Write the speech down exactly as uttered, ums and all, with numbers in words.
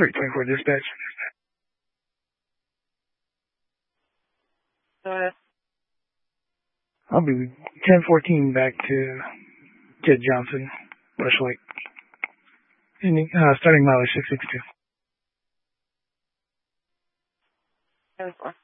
three twenty-four dispatch. Go ahead. I'll be ten fourteen back to Jed Johnson, Westlake. Ending, uh, starting mileage six sixty-two. ten four.